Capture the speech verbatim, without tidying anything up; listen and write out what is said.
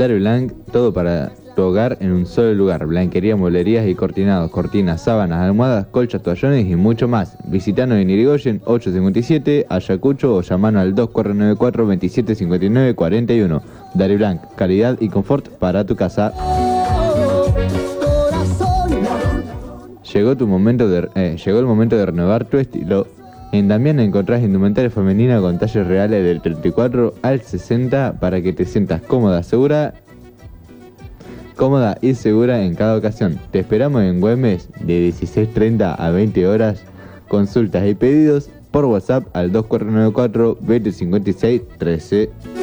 Dario Blanc, todo para tu hogar en un solo lugar. Blanquería, mueblerías y cortinados, cortinas, sábanas, almohadas, colchas, toallones y mucho más. Visitanos en Irigoyen ocho cincuenta y siete, Ayacucho, o llamanos al dos cuatro nueve cuatro, veintisiete cincuenta y nueve, cuarenta y uno. Dario Blanc, calidad y confort para tu casa. Llegó tu momento de, eh, llegó el momento de renovar tu estilo. En Damián encontrás indumentaria femenina con talles reales del treinta y cuatro al sesenta para que te sientas cómoda, segura, cómoda y segura en cada ocasión. Te esperamos en Güemes de dieciséis treinta a veinte horas. Consultas y pedidos por WhatsApp al dos cuatro nueve cuatro, veinte cincuenta y seis, trece.